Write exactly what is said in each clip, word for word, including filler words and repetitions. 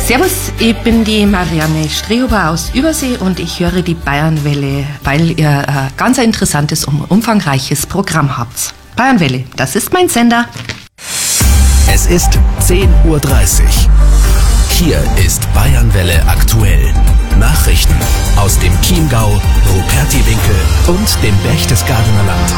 Servus, ich bin die Marianne Strehuber aus Übersee und ich höre die Bayernwelle, weil ihr ein ganz interessantes und umfangreiches Programm habt. Bayernwelle, das ist mein Sender. Es ist zehn Uhr dreißig. Hier ist Bayernwelle aktuell. Nachrichten aus dem Chiemgau, Rupertiwinkel und dem Berchtesgadener Land.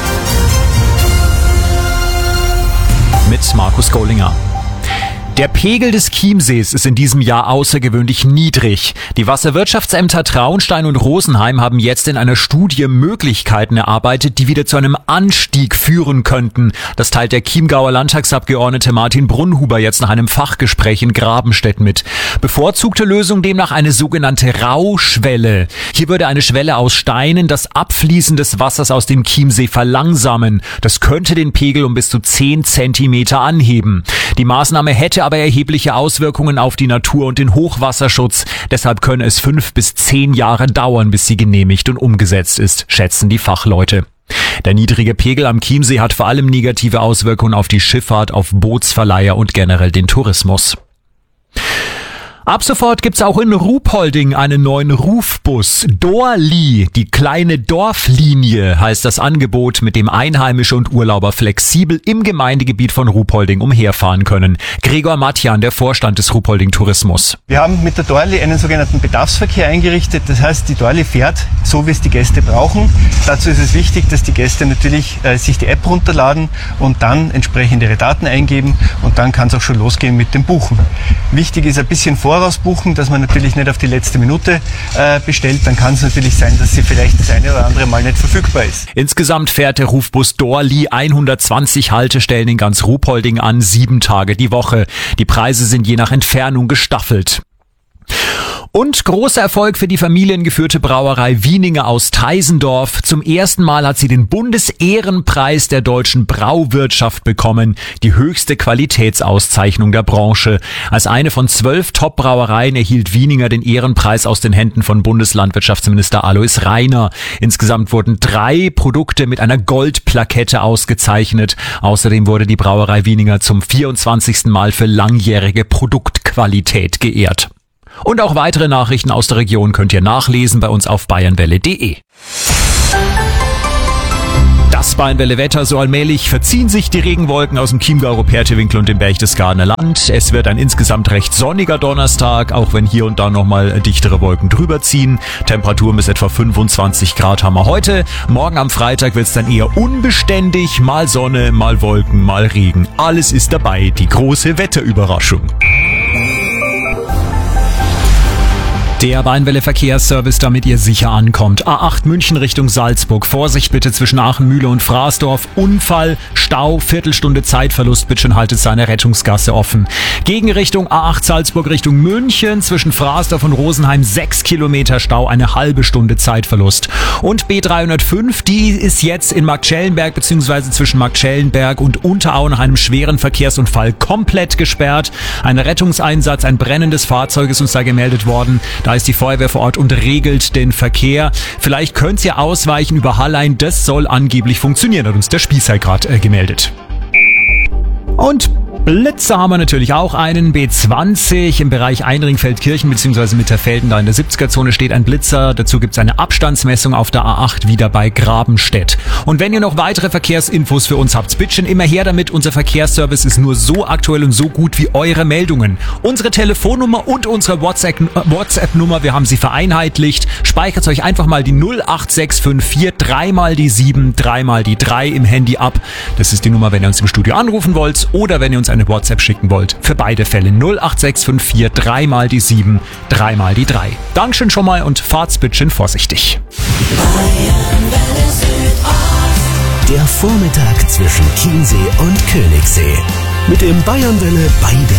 Mit Markus Gollinger. Der Pegel des Chiemsees ist in diesem Jahr außergewöhnlich niedrig. Die Wasserwirtschaftsämter Traunstein und Rosenheim haben jetzt in einer Studie Möglichkeiten erarbeitet, die wieder zu einem Anstieg führen könnten. Das teilt der Chiemgauer Landtagsabgeordnete Martin Brunhuber jetzt nach einem Fachgespräch in Grabenstedt mit. Bevorzugte Lösung demnach eine sogenannte Rauschwelle. Hier würde eine Schwelle aus Steinen das Abfließen des Wassers aus dem Chiemsee verlangsamen. Das könnte den Pegel um bis zu zehn Zentimeter anheben. Die Maßnahme hätte aber erhebliche Auswirkungen auf die Natur und den Hochwasserschutz. Deshalb könne es fünf bis zehn Jahre dauern, bis sie genehmigt und umgesetzt ist, schätzen die Fachleute. Der niedrige Pegel am Chiemsee hat vor allem negative Auswirkungen auf die Schifffahrt, auf Bootsverleiher und generell den Tourismus. Ab sofort gibt's auch in Ruhpolding einen neuen Rufbus. Dorli, die kleine Dorflinie, heißt das Angebot, mit dem Einheimische und Urlauber flexibel im Gemeindegebiet von Ruhpolding umherfahren können. Gregor Matjan, der Vorstand des Ruhpolding Tourismus. Wir haben mit der Dorli einen sogenannten Bedarfsverkehr eingerichtet. Das heißt, die Dorli fährt so, wie es die Gäste brauchen. Dazu ist es wichtig, dass die Gäste natürlich äh, sich die App runterladen und dann entsprechend ihre Daten eingeben und dann kann es auch schon losgehen mit dem Buchen. Wichtig ist ein bisschen vor Vorausbuchen, dass man natürlich nicht auf die letzte Minute äh, bestellt, dann kann es natürlich sein, dass sie vielleicht das eine oder andere Mal nicht verfügbar ist. Insgesamt fährt der Rufbus Dorli hundertzwanzig Haltestellen in ganz Ruhpolding an, sieben Tage die Woche. Die Preise sind je nach Entfernung gestaffelt. Und großer Erfolg für die familiengeführte Brauerei Wieninger aus Teisendorf. Zum ersten Mal hat sie den Bundesehrenpreis der deutschen Brauwirtschaft bekommen, die höchste Qualitätsauszeichnung der Branche. Als eine von zwölf Top-Brauereien erhielt Wieninger den Ehrenpreis aus den Händen von Bundeslandwirtschaftsminister Alois Rainer. Insgesamt wurden drei Produkte mit einer Goldplakette ausgezeichnet. Außerdem wurde die Brauerei Wieninger zum vierundzwanzigsten Mal für langjährige Produktqualität geehrt. Und auch weitere Nachrichten aus der Region könnt ihr nachlesen bei uns auf bayernwelle punkt de. Das Bayernwelle-Wetter, so allmählich verziehen sich die Regenwolken aus dem Chiemgau, Rupertiwinkel und dem Berchtesgadener Land. Es wird ein insgesamt recht sonniger Donnerstag, auch wenn hier und da nochmal dichtere Wolken drüber ziehen. Temperaturen bis etwa fünfundzwanzig Grad haben wir heute. Morgen am Freitag wird es dann eher unbeständig, mal Sonne, mal Wolken, mal Regen. Alles ist dabei, die große Wetterüberraschung. Der Bayernwelle Verkehrsservice, damit ihr sicher ankommt. A acht München Richtung Salzburg. Vorsicht bitte zwischen Aachen-Mühle und Fraßdorf. Unfall, Stau, Viertelstunde Zeitverlust. Bitte schon haltet seine Rettungsgasse offen. Gegenrichtung A acht Salzburg Richtung München. Zwischen Fraßdorf und Rosenheim sechs Kilometer Stau, eine halbe Stunde Zeitverlust. Und B dreihundertfünf, die ist jetzt in Marktschellenberg bzw. zwischen Marktschellenberg und Unterau nach einem schweren Verkehrsunfall komplett gesperrt. Ein Rettungseinsatz, ein brennendes Fahrzeug ist uns da gemeldet worden. Da ist die Feuerwehr vor Ort und regelt den Verkehr. Vielleicht könnt ihr ausweichen über Hallein. Das soll angeblich funktionieren, hat uns der Spießer gerade äh, gemeldet. Und Blitzer haben wir natürlich auch einen. B zwanzig im Bereich Einringfeldkirchen bzw. Mitterfelden, da in der siebziger-Zone steht ein Blitzer. Dazu gibt es eine Abstandsmessung auf der A acht wieder bei Grabenstedt. Und wenn ihr noch weitere Verkehrsinfos für uns habt, bitte immer her damit. Unser Verkehrsservice ist nur so aktuell und so gut wie eure Meldungen. Unsere Telefonnummer und unsere WhatsApp-Nummer, wir haben sie vereinheitlicht. Speichert euch einfach mal die null acht sechs fünf vier, dreimal die sieben, dreimal die drei im Handy ab. Das ist die Nummer, wenn ihr uns im Studio anrufen wollt oder wenn ihr uns eine WhatsApp schicken wollt. Für beide Fälle null acht sechs fünf vier, dreimal die sieben, dreimal die drei. Dankeschön schon mal und fahrt's bitte vorsichtig. Der Vormittag zwischen Chiemsee und Königssee. Mit dem Bayernwelle Beide